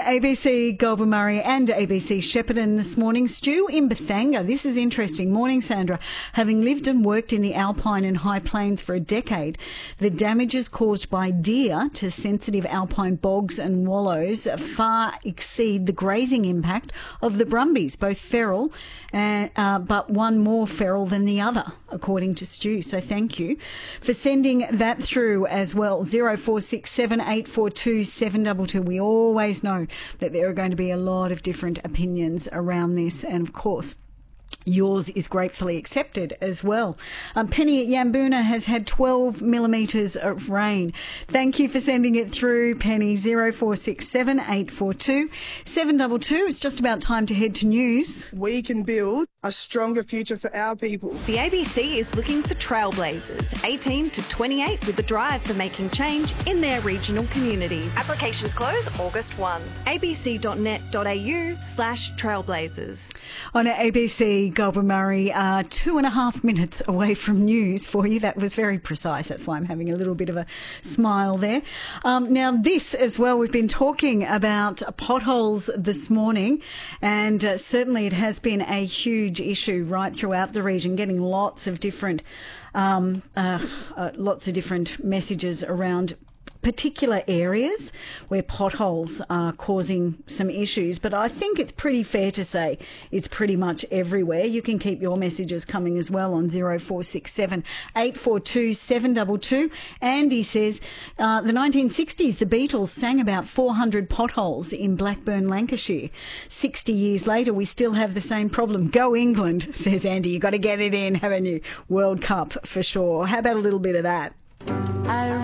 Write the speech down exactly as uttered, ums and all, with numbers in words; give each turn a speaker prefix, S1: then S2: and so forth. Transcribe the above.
S1: A B C Goulburn Murray and A B C Shepparton this morning. Stu in Bethanga. This is interesting. Morning, Sandra. Having lived and worked in the Alpine and High Plains for a decade, the damages caused by deer to sensitive alpine bogs and wallows far exceed the grazing impact of the brumbies, both feral, uh, uh, but one more feral than the other, according to Stu. So thank you for sending that through as well. zero four six seven eight four two seven two two. We always know that there are going to be a lot of different opinions around this, and of course yours is gratefully accepted as well. Um, Penny at Yamboona has had twelve millimetres of rain. Thank you for sending it through, Penny. zero four six seven eight four two seven two two. It's just about time to head to news.
S2: We can build a stronger future for our people.
S3: The A B C is looking for trailblazers, eighteen to twenty-eight, with a drive for making change in their regional communities.
S4: Applications close August first.
S3: abc.net.au slash trailblazers.
S1: On A B C Goulburn Murray, uh, two and a half minutes away from news for you. That was very precise. That's why I'm having a little bit of a smile there. Um, now, this as well, we've been talking about potholes this morning, and uh, certainly it has been a huge issue right throughout the region, getting lots of different, um, uh, uh, lots of different messages around particular areas where potholes are causing some issues, but I think it's pretty fair to say it's pretty much everywhere. You can keep your messages coming as well on zero four six seven eight four two seven two two. Andy says, uh, the nineteen sixties, the Beatles sang about four hundred potholes in Blackburn, Lancashire. sixty years later, we still have the same problem. Go England, says Andy. You've got to get it in, haven't you? World Cup for sure. How about a little bit of that? I